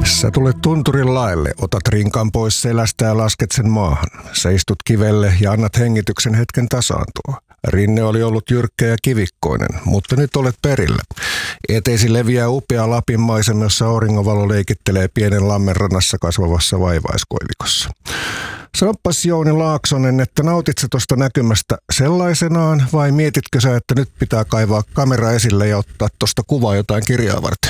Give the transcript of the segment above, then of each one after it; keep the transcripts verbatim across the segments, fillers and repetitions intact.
Sä tulet tunturin laelle, otat rinkan pois selästä ja lasket sen maahan. Sä istut kivelle ja annat hengityksen hetken tasaantua. Rinne oli ollut jyrkkä ja kivikkoinen, mutta nyt olet perillä. Eteisi leviää upea Lapin maisema, jossa auringonvalo leikittelee pienen lammen rannassa kasvavassa vaivaiskoivikossa. Sanopas Jouni Laaksonen, että nautit sä tuosta näkymästä sellaisenaan vai mietitkö sä, että nyt pitää kaivaa kamera esille ja ottaa tuosta kuvaa jotain kirjaa varten?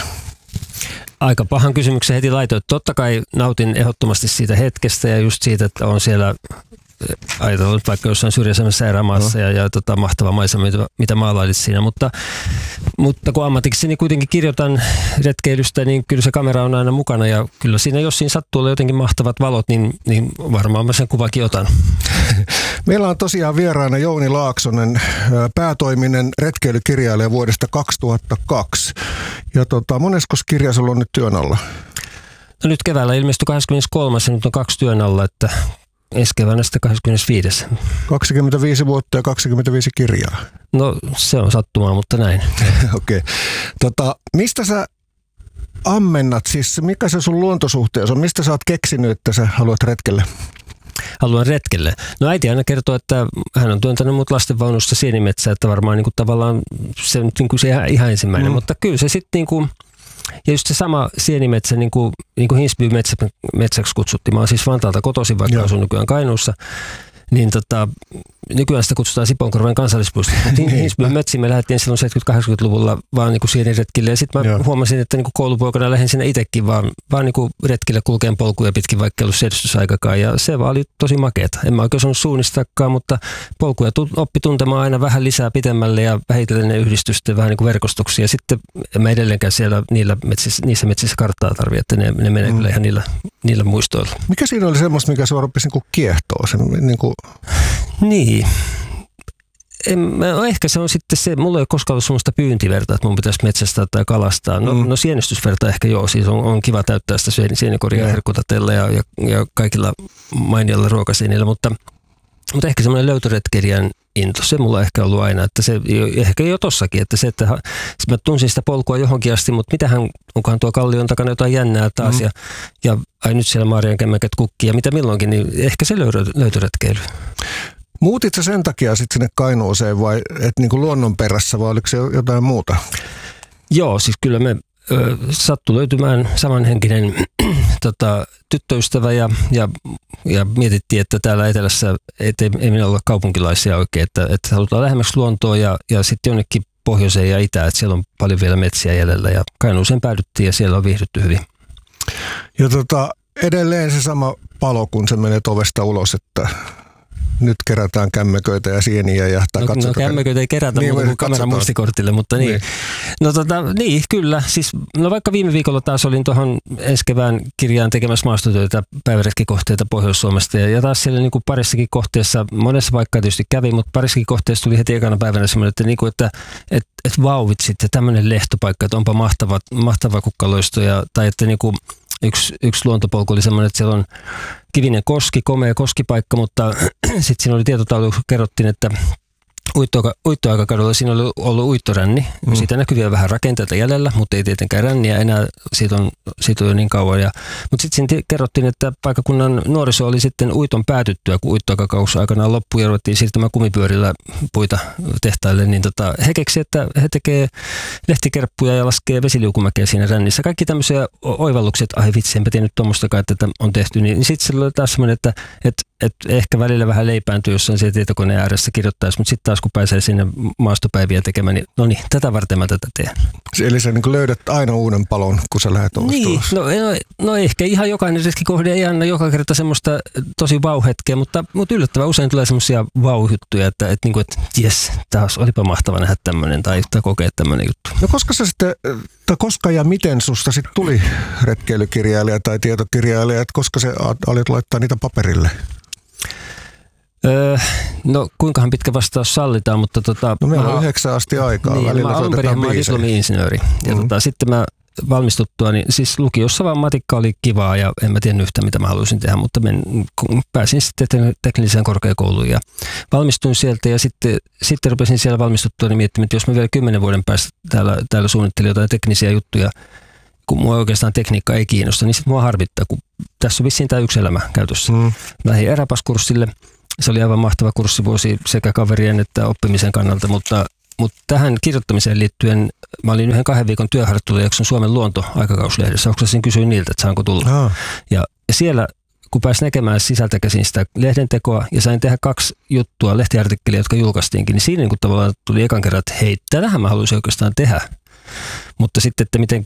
Aika pahan kysymyksen heti laitoin. Totta kai nautin ehdottomasti siitä hetkestä ja just siitä, että on siellä ajatellut vaikka jossain syrjäisemmässä erämaassa no. ja, ja tota, mahtava maisema, mitä, mitä maalailit siinä. Mutta, mutta kun ammatikseni kuitenkin kirjoitan retkeilystä, niin kyllä se kamera on aina mukana ja kyllä siinä, jos siinä sattuu olla jotenkin mahtavat valot, niin, niin varmaan mä sen kuvakin otan. Meillä on tosiaan vieraana Jouni Laaksonen, päätoiminen retkeilykirjailija vuodesta kaksituhattakaksi. Ja tota, moneskos kirja sulla on nyt työn alla? No nyt keväällä ilmestyi kahdeskymmeneskolmas ja nyt on kaksi työn alla, että ensi keväänä sitten kahdeskymmenesviides. kaksikymmentäviisi vuotta ja kaksikymmentäviisi kirjaa. No se on sattumaa, mutta näin. Okei. Okay. Tota, mistä sä ammennat, siis mikä se sun luontosuhteessa on? Mistä sä oot keksinyt, että sä haluat retkelle? Haluan retkelle. No äiti aina kertoo, että hän on työntänyt mut lastenvaunusta sienimetsää, että varmaan niin kuin tavallaan se on niin kuin se ihan, ihan ensimmäinen, mm. mutta kyllä se sitten niin kuin, ja just se sama sienimetsä, niin kuin, niin kuin Hinsby metsä, metsäksi kutsuttiin. Mä oon siis Vantaalta kotoisin, vaikka asun nykyään Kainuussa. Niin tota, nykyään sitä kutsutaan Sipoonkorven kansallispuistosta. Hinsbyn metsiin me lähdettiin silloin seitsemänkymmentä-kahdeksankymmentäluvulla vaan niinku sieniretkille. Ja sitten mä Joo. huomasin, että niinku koulupoikana lähdin sinne itsekin vaan, vaan niinku retkille kulkeen polkuja pitkin, vaikka ei ollut siedestysaikakaan. Ja se vaan oli tosi makeeta. En mä oikein osannut suunnistakaan, mutta polkuja oppi tuntemaan aina vähän lisää pitemmälle ja vähitellen ne yhdistysten vähän niinku verkostuksia. Ja sitten mä edelleenkään siellä niillä metsissä, niissä metsissä karttaa tarvii, että ne, ne menee mm. kyllä ihan niillä, niillä muistoilla. Mikä siinä oli semmoista, mikä sua rupesi niinku kiehtoo? Se, niinku Niin. En, no ehkä se on sitten se, mulla ei ole koskaan ollut sellaista pyyntiverta, että mun pitäisi metsästää tai kalastaa. No, mm. no sienestysverta ehkä joo, siis on, on kiva täyttää sitä sienikoria ja herkutatella ja, ja, ja kaikilla mainioilla ruokasienillä, mutta, mutta ehkä semmoinen löytöretkeilijän into, se mulla on ehkä ollut aina, että se ehkä jo tossakin, että se, että mä tunsin sitä polkua johonkin asti, mutta mitähän, onkohan tuo kallion takana jotain jännää taas mm. ja, ja ai nyt siellä Maarian kämmäkät kukkii ja mitä milloinkin, niin ehkä se löytöretkeily. Muutit sä sen takia sitten sinne Kainuuseen vai et niinku luonnon perässä vai oliko se jotain muuta? Joo, siis kyllä me ö, sattui löytymään samanhenkinen tota, tyttöystävä ja, ja, ja mietittiin, että täällä etelässä et ei, ei minä olla kaupunkilaisia oikein, että, että halutaan lähemmäksi luontoa ja, ja sitten jonnekin pohjoiseen ja itään, että siellä on paljon vielä metsiä jäljellä ja Kainuuseen päädyttiin ja siellä on viihdytty hyvin. Ja tota, edelleen se sama palo, kun sä menet ovesta ulos, että nyt kerätään kämmeköitä ja sieniä ja tai no, no kämmeköitä ei kerätä niin, muuta kuin kameran muistikortille, mutta niin. niin. No tota, niin, kyllä. Siis, no vaikka viime viikolla taas olin tuohon ensi kevään kirjaan tekemässä maastotöitä, päiväretkikohteita Pohjois-Suomesta ja, ja taas siellä niin kuin parissakin kohteessa, monessa paikkaa tietysti kävi, mutta parissakin kohteessa tuli heti ekana päivänä semmoinen, että, niin kuin, että et, et vauvit sitten tämmöinen lehtopaikka, että onpa mahtava, mahtava kukkaloisto ja, tai että niin kuin Yksi, yksi luontopolku oli semmoinen, että siellä on kivinen koski, komea koskipaikka, mutta sitten siinä oli tietotaulu, kun kerrottiin, että uittoaikakadulla siinä oli ollut uittoränni. Mm. Siitä näkyy vielä vähän rakenteita jäljellä, mutta ei tietenkään ränniä enää, siitä on, siitä on jo niin kauan. Ja, mutta sitten siinä kerrottiin, että paikkakunnan nuoriso oli sitten uiton päätyttyä, kun uittoaikakausi aikanaan loppui ja ruvettiin siirtymään kumipyörillä puita tehtaille, niin tota, he keksi, että he tekee lehtikerppuja ja laskee vesiliukumäkeä siinä rännissä. Kaikki tämmöisiä oivalluksia, että ai vitsi, enpä tiennyt tuommoistakaan, että tätä on tehty, niin, niin sitten se oli taas semmoinen, että, että, että ehkä välillä vähän leipääntyy jossain siellä tietokoneen ääressä kirjoittaisi, mutta sitten taas kun pääsee sinne maastopäiviä tekemään, niin no niin, tätä varten mä tätä teen. Eli sä niin löydät aina uuden palon, kun sä lähdet ovesta Niin, no, no, no ehkä ihan jokainen retkikohde ei anna joka kerta semmoista tosi vau-hetkeä, mutta, mutta yllättävän usein tulee semmoisia vau-hyttyjä, että, että, että, että jes, taas olipa mahtava nähdä tämmöinen tai, tai kokea tämmöinen juttu. No koska sä sitten, tai koska ja miten susta sitten tuli retkeilykirjailija tai tietokirjailija, että koska sä alit laittaa niitä paperille? Öö, no kuinkahan pitkä vastaus sallitaan, mutta tota... No meillä on yhdeksän asti aikaa, niin, välillä mä alun perin mä diplomi-insinööri. Ja mm-hmm. tota, sitten mä valmistuttua, niin siis lukiossa vaan matikka oli kivaa ja en mä tiennyt yhtään, mitä mä haluaisin tehdä, mutta men, pääsin sitten tekniseen korkeakouluun ja valmistuin sieltä ja sitten, sitten rupesin siellä valmistuttua niin miettimään, että jos mä vielä kymmenen vuoden päästä täällä, täällä suunnittelin jotain teknisiä juttuja kun mua oikeastaan tekniikka ei kiinnosta, niin sitten mua harvittaa, kun tässä on vissiin tämä yksi elämä käytössä. Mm. Lähdin eräpaskurssille. Se oli aivan mahtava kurssivuosi sekä kaverien että oppimisen kannalta, mutta, mutta tähän kirjoittamiseen liittyen mä olin yhden kahden viikon työharjoittelujakson Suomen luonto-aikakauslehdessä. Oksasin kysyin niiltä, että saanko tulla. Ah. Ja siellä, kun pääsin näkemään sisältä käsin sitä lehdentekoa ja sain tehdä kaksi juttua, lehtiartikkelia, jotka julkaistiinkin, niin siinä niin tavallaan tuli ekan kerran, että hei, tätähän mä haluaisin oikeastaan tehdä. Mutta sitten, että miten